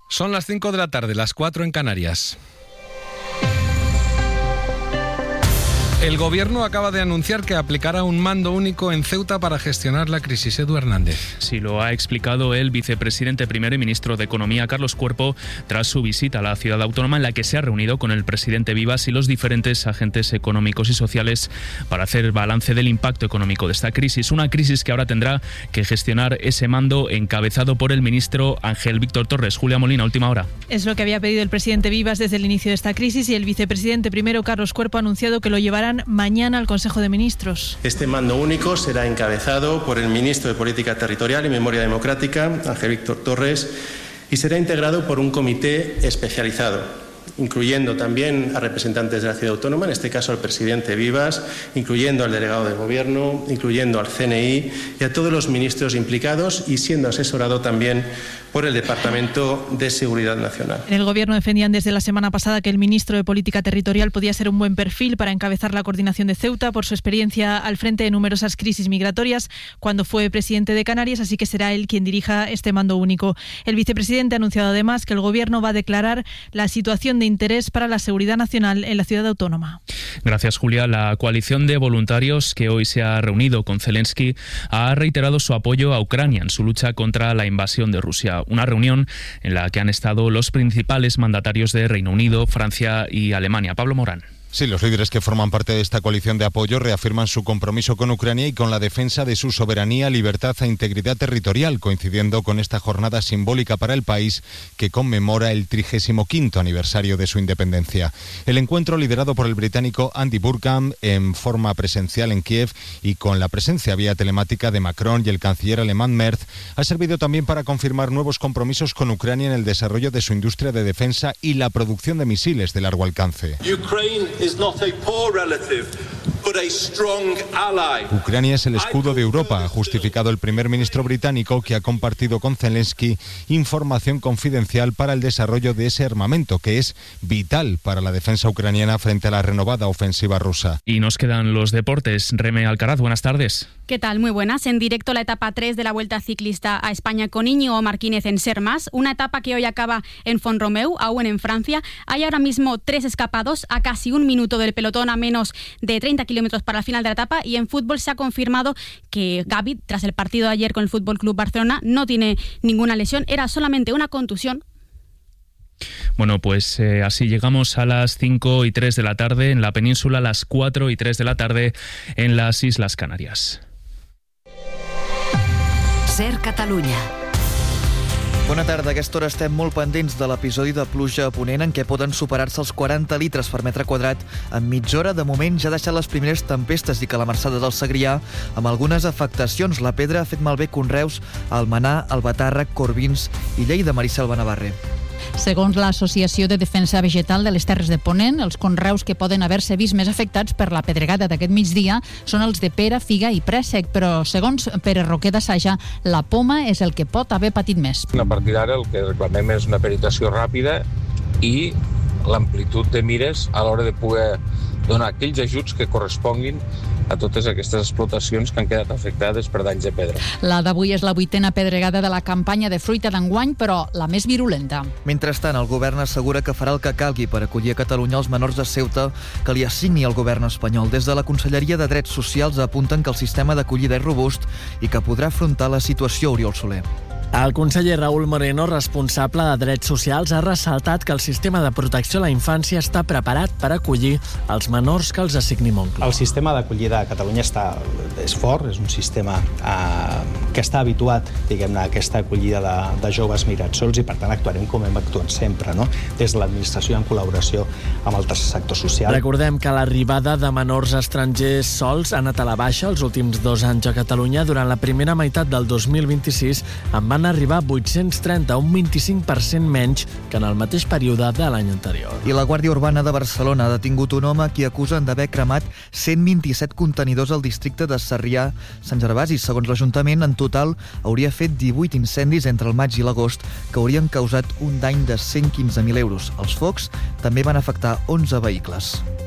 Son las 5 de la tarde, las 4 en Canarias. El Gobierno acaba de anunciar que aplicará un mando único en Ceuta para gestionar la crisis. Edu Hernández. Sí, lo ha explicado el vicepresidente primero y ministro de Economía, Carlos Cuerpo, tras su visita a la ciudad autónoma, en la que se ha reunido con el presidente Vivas y los diferentes agentes económicos y sociales para hacer balance del impacto económico de esta crisis. Una crisis que ahora tendrá que gestionar ese mando encabezado por el ministro Ángel Víctor Torres. Julia Molina, última hora. Es lo que había pedido el presidente Vivas desde el inicio de esta crisis, y el vicepresidente primero, Carlos Cuerpo, ha anunciado que lo llevarán mañana al Consejo de Ministros. Este mando único será encabezado por el ministro de Política Territorial y Memoria Democrática, Ángel Víctor Torres, y será integrado por un comité especializado, incluyendo también a representantes de la ciudad autónoma, en este caso al presidente Vivas, incluyendo al delegado de gobierno, incluyendo al CNI y a todos los ministros implicados, y siendo asesorado también por el Departamento de Seguridad Nacional. En el Gobierno defendían desde la semana pasada que el ministro de Política Territorial podía ser un buen perfil para encabezar la coordinación de Ceuta por su experiencia al frente de numerosas crisis migratorias cuando fue presidente de Canarias, así que será él quien dirija este mando único. El vicepresidente ha anunciado además que el Gobierno va a declarar la situación de interés para la seguridad nacional en la ciudad autónoma. Gracias, Julia. La coalición de voluntarios que hoy se ha reunido con Zelensky ha reiterado su apoyo a Ucrania en su lucha contra la invasión de Rusia. Una reunión en la que han estado los principales mandatarios de Reino Unido, Francia y Alemania. Pablo Morán. Sí, los líderes que forman parte de esta coalición de apoyo reafirman su compromiso con Ucrania y con la defensa de su soberanía, libertad e integridad territorial, coincidiendo con esta jornada simbólica para el país que conmemora el 35º aniversario de su independencia. El encuentro, liderado por el británico Andy Burkham en forma presencial en Kiev y con la presencia vía telemática de Macron y el canciller alemán Merz, ha servido también para confirmar nuevos compromisos con Ucrania en el desarrollo de su industria de defensa y la producción de misiles de largo alcance. Ucrania es el escudo de Europa, ha justificado el primer ministro británico, que ha compartido con Zelensky información confidencial para el desarrollo de ese armamento, que es vital para la defensa ucraniana frente a la renovada ofensiva rusa. Y nos quedan los deportes. Reme Alcaraz, buenas tardes. ¿Qué tal? Muy buenas. En directo la etapa 3 de la Vuelta Ciclista a España con Íñigo Martínez en Sermas, una etapa que hoy acaba en Font-Romeu, aún en Francia. Hay ahora mismo 3 escapados a casi un minuto del pelotón, a menos de 30 kilómetros para el final de la etapa. Y en fútbol se ha confirmado que Gavi, tras el partido de ayer con el Fútbol Club Barcelona, no tiene ninguna lesión, era solamente una contusión. Bueno, pues así llegamos a las 5:03 de la tarde en la península, a las 4:03 de la tarde en las Islas Canarias. Ser Catalunya. Bona tarda. A aquesta hora estem molt pendents de l'episodi de pluja a Ponent, en què poden superar-se els 40 litres per metre quadrat en mitja hora. De moment ja ha deixat les primeres tempestes i calamarsades al Segrià, amb algunes afectacions. La pedra ha fet malbé conreus a Almenar, Albatàrrec, Corbins i Lleida. Maricel Benavarre. Segons l'Associació de Defensa Vegetal de les Terres de Ponent, els conreus que poden haver-se vist més afectats per la pedregada d'aquest migdia són els de pera, figa i préssec, però segons Pere Roquer de Saja, la poma és el que pot haver patit més. A partir d'ara el que reclamem és una peritació ràpida i l'amplitud de mires a l'hora de poder donar aquells ajuts que corresponguin a totes aquestes explotacions que han quedat afectades per danys de pedra. La d'avui és la 8a pedregada de la campanya de fruita d'enguany, però la més virulenta. Mentrestant, el govern assegura que farà el que calgui per acollir a Catalunya els menors de Ceuta que li assigni el govern espanyol. Des de la Conselleria de Drets Socials apunten que el sistema d'acollida és robust i que podrà afrontar la situació. Oriol Soler. El conseller Raúl Moreno, responsable de Drets Socials, ha ressaltat que el sistema de protecció a la infància està preparat per acollir els menors que els assigni Moncloa. El sistema d'acollida a Catalunya és fort, és un sistema que està habituat, diguem-ne, a aquesta acollida de joves migrats sols, i per tant actuarem com hem actuat sempre, no? Des de l'administració en col·laboració amb el tercer sector social. Recordem que l'arribada de menors estrangers sols ha anat a la baixa els últims 2 anys a Catalunya. Durant la primera meitat del 2026 en van arribar 830, un 25% menys que en el mateix període de l'any anterior. I la Guàrdia Urbana de Barcelona ha detingut un home a qui acusen d'haver cremat 127 contenidors al districte de Sarrià-Sant Gervasi. Segons l'Ajuntament, en total hauria fet 18 incendis entre el maig i l'agost que haurien causat un dany de 115.000 euros. Els focs també van afectar 11 vehicles.